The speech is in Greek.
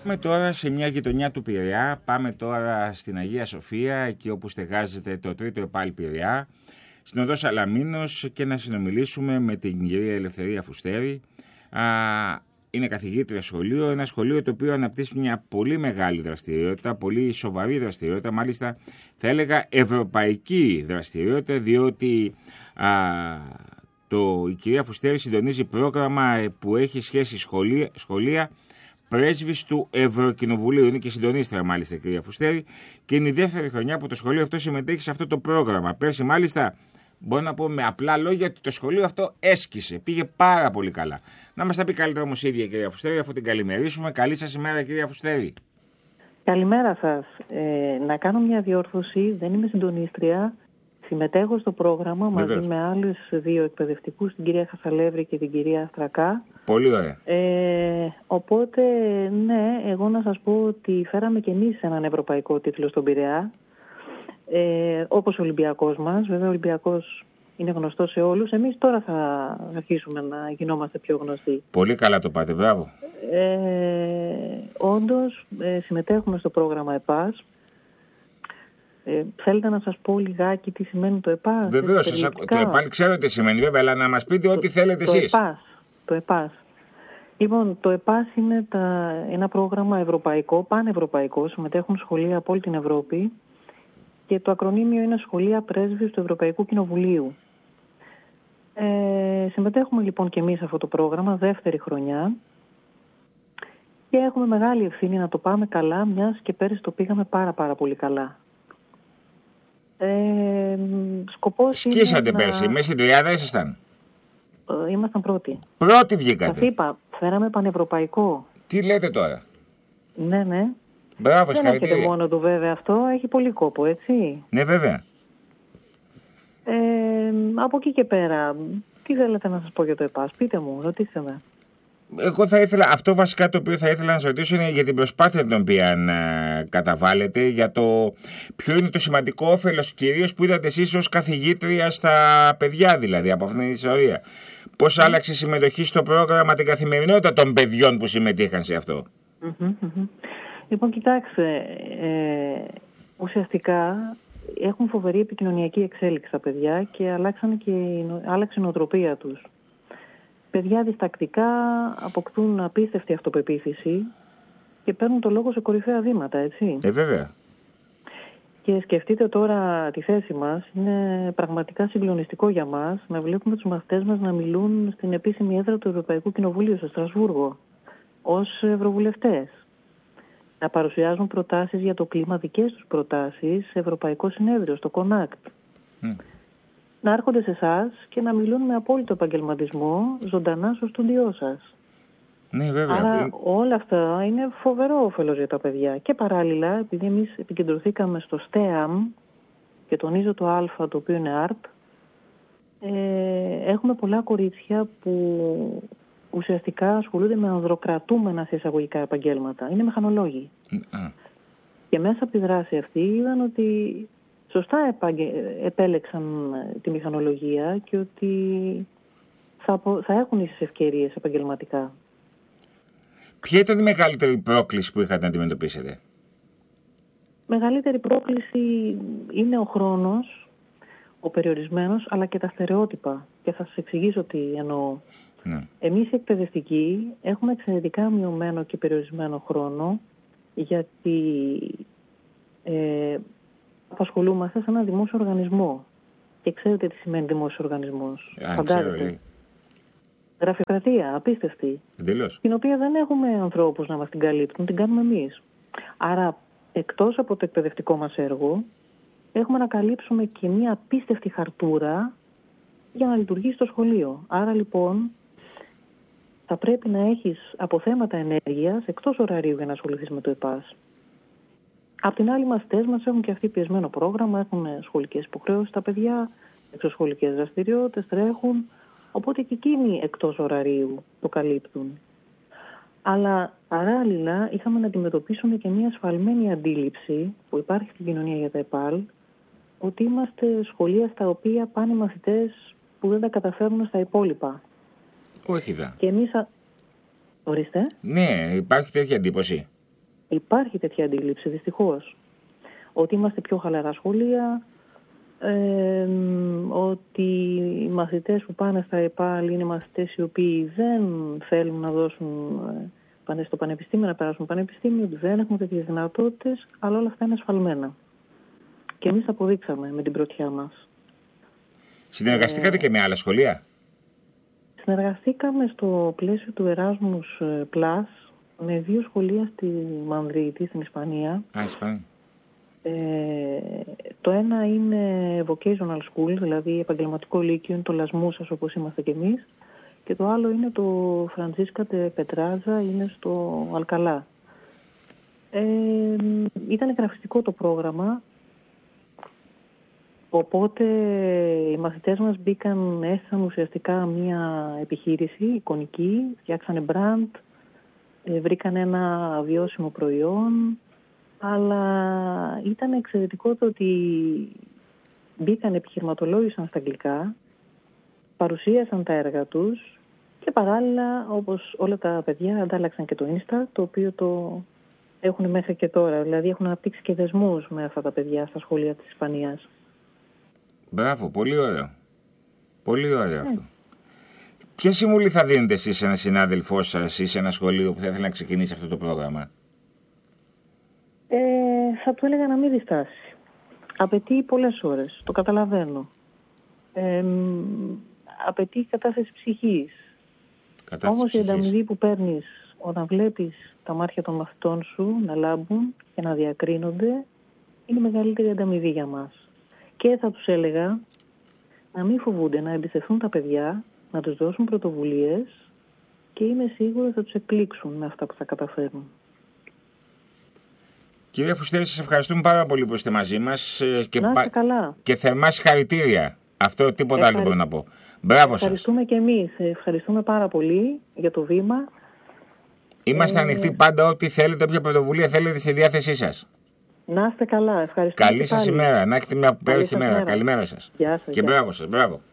Πάμε τώρα σε μια γειτονιά του Πειραιά, πάμε τώρα στην Αγία Σοφία, εκεί όπου στεγάζεται το τρίτο ΕΠΑΛ Πειραιά, στην οδό Σαλαμίνος, και να συνομιλήσουμε με την κυρία Ελευθερία Φουστέρη. Είναι καθηγήτρια σχολείο, ένα σχολείο το οποίο αναπτύσσει μια πολύ μεγάλη δραστηριότητα, πολύ σοβαρή δραστηριότητα, μάλιστα θα έλεγα ευρωπαϊκή δραστηριότητα, διότι η κυρία Φουστέρη συντονίζει πρόγραμμα που έχει σχέση σχολεία πρέσβης του Ευρωκοινοβουλίου. Είναι και συντονίστρια μάλιστα η κυρία Φουστέρη, και είναι η δεύτερη χρονιά που το σχολείο αυτό συμμετέχει σε αυτό το πρόγραμμα. Πέρσι μάλιστα, μπορώ να πω με απλά λόγια, ότι το σχολείο αυτό έσκησε, πήγε πάρα πολύ καλά. Να μας τα πει καλύτερα όμως η ίδια η κυρία Φουστέρη, αφού την καλημερίσουμε. Καλή σας ημέρα, κυρία Φουστέρη. Καλημέρα σας. Να κάνω μια διόρθωση, δεν είμαι συντονίστρια. Συμμετέχω στο πρόγραμμα μαζί με άλλους δύο εκπαιδευτικούς, την κυρία Χασαλεύρη και την κυρία Αστρακά. Πολύ ωραία. Οπότε, ναι, εγώ να σας πω ότι φέραμε και εμείς έναν ευρωπαϊκό τίτλο στον Πειραιά, όπως ο Ολυμπιακός μας. Βέβαια, ο Ολυμπιακός είναι γνωστός σε όλους. Εμείς τώρα θα αρχίσουμε να γινόμαστε πιο γνωστοί. Πολύ καλά το πάτε, μπράβο. Όντως, συμμετέχουμε στο πρόγραμμα ΕΠΑΣ. Θέλετε να σας πω λιγάκι τι σημαίνει το ΕΠΑΣ? Βεβαίως, το ΕΠΑΣ ξέρω τι σημαίνει, βέβαια, αλλά να μας πείτε ό,τι θέλετε εσείς. Το ΕΠΑΣ. Λοιπόν, το ΕΠΑΣ είναι ένα πρόγραμμα ευρωπαϊκό, πανευρωπαϊκό, συμμετέχουν σχολεία από όλη την Ευρώπη, και το ακρονίμιο είναι Σχολεία Πρέσβης του Ευρωπαϊκού Κοινοβουλίου. Συμμετέχουμε λοιπόν και εμείς σε αυτό το πρόγραμμα, δεύτερη χρονιά, και έχουμε μεγάλη ευθύνη να το πάμε καλά, μιας και πέρυσι το πήγαμε πάρα πολύ καλά. Σκοπός σκίσατε πέρσι, μέσα στην τριάδα ήσασταν? Ήμασταν πρώτοι. Πρώτοι βγήκατε. Σας είπα, φέραμε πανευρωπαϊκό. Τι λέτε τώρα? Ναι. Μπράβο, δεν έρχεται μόνο του βέβαια αυτό, έχει πολύ κόπο, έτσι. Ναι, βέβαια. Από εκεί και πέρα, τι θέλετε να σας πω για το ΕΠΑΣ? Πείτε μου, ρωτήστε με. Εγώ θα ήθελα, αυτό βασικά το οποίο θα ήθελα να σας ρωτήσω είναι για την προσπάθεια την οποία καταβάλλετε, για το ποιο είναι το σημαντικό όφελος κυρίως που είδατε εσείς ως καθηγήτρια στα παιδιά, δηλαδή, από αυτήν την ιστορία. Πώς άλλαξε η συμμετοχή στο πρόγραμμα την καθημερινότητα των παιδιών που συμμετείχαν σε αυτό? Λοιπόν, κοιτάξτε, ουσιαστικά έχουν φοβερή επικοινωνιακή εξέλιξη τα παιδιά και άλλαξε η νοοτροπία τους. Παιδιά διστακτικά αποκτούν απίστευτη αυτοπεποίθηση και παίρνουν το λόγο σε κορυφαία βήματα, έτσι. Βέβαια. Και σκεφτείτε τώρα τη θέση μας, είναι πραγματικά συγκλονιστικό για μας να βλέπουμε τους μαθητές μας να μιλούν στην επίσημη έδρα του Ευρωπαϊκού Κοινοβουλίου στο Στρασβούργο ως ευρωβουλευτές. Να παρουσιάζουν προτάσεις για το κλίμα, δικές τους προτάσεις, σε Ευρωπαϊκό Συνέδριο, στο CONACT. Να έρχονται σε εσάς και να μιλούν με απόλυτο επαγγελματισμό, ζωντανά στο στούντιό σας. Ναι, βέβαια. Άρα όλα αυτά είναι φοβερό όφελος για τα παιδιά. Και παράλληλα, επειδή εμείς επικεντρωθήκαμε στο STEAM, και τονίζω το Α, το οποίο είναι ART, έχουμε πολλά κορίτσια που ουσιαστικά ασχολούνται με ανδροκρατούμενα σε εισαγωγικά επαγγέλματα. Είναι μηχανολόγοι. Και μέσα από τη δράση αυτή είδαν ότι σωστά επέλεξαν τη μηχανολογία και ότι θα έχουν ίσες ευκαιρίες επαγγελματικά. Ποια ήταν η μεγαλύτερη πρόκληση που είχατε να αντιμετωπίσετε? Μεγαλύτερη πρόκληση είναι ο χρόνος, ο περιορισμένος, αλλά και τα στερεότυπα. Και θα σας εξηγήσω τι εννοώ. Εμείς οι εκπαιδευτικοί έχουμε εξαιρετικά μειωμένο και περιορισμένο χρόνο, γιατί απασχολούμαστε σε ένα δημόσιο οργανισμό. Και ξέρετε τι σημαίνει δημόσιο οργανισμός? Φαντάζεστε. Γραφειοκρατία, απίστευτη. Εντελώς. Την οποία δεν έχουμε ανθρώπους να μας την καλύπτουν, την κάνουμε εμείς. Άρα, εκτός από το εκπαιδευτικό μας έργο, έχουμε να καλύψουμε και μια απίστευτη χαρτούρα για να λειτουργήσει το σχολείο. Άρα, λοιπόν, θα πρέπει να έχεις αποθέματα ενέργειας εκτός ωραρίου για να ασχοληθείς με το ΕΠΑΣ. Απ' την άλλη, οι μαθητές μας έχουν και αυτοί πιεσμένο πρόγραμμα, έχουν σχολικές υποχρεώσεις τα παιδιά, εξωσχολικές δραστηριότητες, τρέχουν, οπότε και εκείνοι εκτός ωραρίου το καλύπτουν. Αλλά παράλληλα είχαμε να αντιμετωπίσουμε και μια ασφαλμένη αντίληψη που υπάρχει στην κοινωνία για τα ΕΠΑΛ, ότι είμαστε σχολεία στα οποία πάνε μαθητές που δεν τα καταφέρνουν στα υπόλοιπα. Όχι δα. Και εμείς... Ορίστε. Ναι, υπάρχει τέτοια εντύπωση. υπάρχει τέτοια αντίληψη, δυστυχώς. Ότι είμαστε πιο χαλαρά σχολεία, ότι οι μαθητές που πάνε στα ΕΠΑΛ είναι μαθητές οι οποίοι δεν θέλουν να δώσουν, πάνε στο πανεπιστήμιο, να περάσουν πανεπιστήμιο, ότι δεν έχουμε τέτοιες δυνατότητες, αλλά όλα αυτά είναι ασφαλμένα. Και εμείς αποδείξαμε με την πρωτιά μας. Συνεργαστήκατε και με άλλα σχολεία? Συνεργαστήκαμε στο πλαίσιο του Erasmus Plus με 2 σχολεία στη Μανδρίτη, στην Ισπανία. Ισπανία. Το ένα είναι vocational school, δηλαδή επαγγελματικό λύκειο, είναι το Λασμούσας όπως είμαστε κι εμείς, και το άλλο είναι το Φραντζίσκα τε Πετράζα, είναι στο Αλκαλά. Ήταν γραφιστικό το πρόγραμμα, οπότε οι μαθητές μας έστησαν ουσιαστικά μια επιχείρηση εικονική, φτιάξανε brand, βρήκαν ένα βιώσιμο προϊόν, αλλά ήταν εξαιρετικό το ότι μπήκαν, επιχειρηματολόγησαν στα αγγλικά, παρουσίασαν τα έργα τους και παράλληλα, όπως όλα τα παιδιά, αντάλλαξαν και το Insta, το οποίο το έχουν μέχρι και τώρα. Δηλαδή έχουν αναπτύξει και δεσμούς με αυτά τα παιδιά στα σχολεία της Ισπανίας. Μπράβο, πολύ ωραίο. Πολύ ωραίο αυτό. Ποια συμβουλή θα δίνετε εσείς σε έναν συνάδελφό σας ή σε ένα σχολείο που θα ήθελε να ξεκινήσει αυτό το πρόγραμμα? Θα του έλεγα να μην διστάσει. Απαιτεί πολλές ώρες, το καταλαβαίνω. Απαιτεί κατάθεση ψυχής. Όμως η ανταμοιβή που παίρνεις όταν βλέπεις τα μάτια των μαθητών σου να λάμπουν και να διακρίνονται είναι η μεγαλύτερη ανταμοιβή για μας. Και θα τους έλεγα να μην φοβούνται, να εμπιστευτούν τα παιδιά, να τους δώσουν πρωτοβουλίες και είμαι σίγουρη θα τους εκπλήξουν με αυτά που θα καταφέρουν. Κύριε Φουστέρη, σας ευχαριστούμε πάρα πολύ που είστε μαζί μας και θερμά συγχαρητήρια. Αυτό τίποτα άλλο μπορώ να πω. Μπράβο σας. Ευχαριστούμε και εμείς. Ευχαριστούμε πάρα πολύ για το βήμα. Είμαστε ανοιχτοί πάντα, ό,τι θέλετε, όποια πρωτοβουλία θέλετε στη διάθεσή σας. Να είστε καλά. Ευχαριστούμε. Καλή σας ημέρα. Να έχετε μια υπέροχη μέρα. Καλημέρα σας. Γεια σας. Και μπράβο σας. Μπράβο.